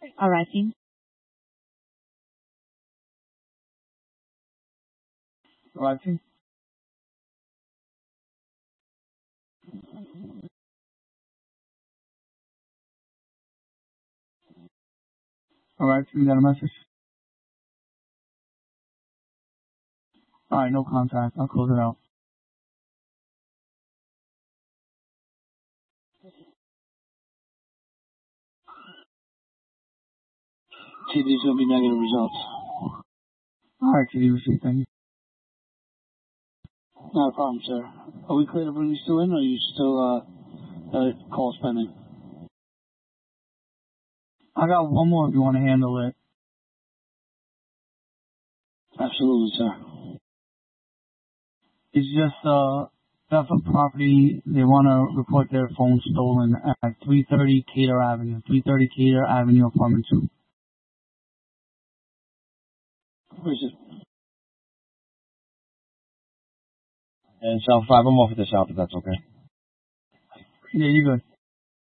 Arriving. Arriving. Arriving. Got a message? Alright, no contact. I'll close it out. TV's gonna be negative results. Alright, TV receipt, thank you. Not a problem, sir. Are we clear to bring these two in, or are you still, calls pending? I got one more if you want to handle it. Absolutely, sir. It's just, theft of property. They want to report their phone stolen at 330 Cater Avenue. 330 Cater Avenue, apartment 2. Where is it? And cell 5, I'm off at the south if that's okay. Yeah, you're good.